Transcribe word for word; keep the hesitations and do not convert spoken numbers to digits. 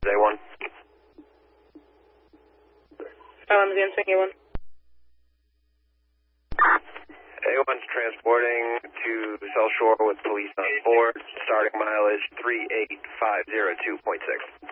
A one. Skyline's answering A one. A one's transporting to South Shore with police on board. Starting mileage three eight five zero two point six.